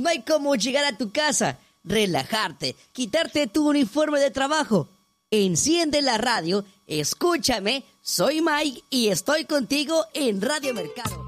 No hay como llegar a tu casa, relajarte, quitarte tu uniforme de trabajo. Enciende la radio, escúchame, soy Mike y estoy contigo en Radio Mercado.